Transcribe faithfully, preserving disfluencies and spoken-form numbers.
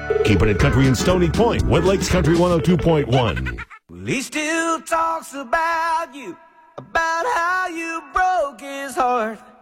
Keeping it country in Stony Point with Lakes Country one oh two point one. Well, he still talks about you, about how you broke his heart.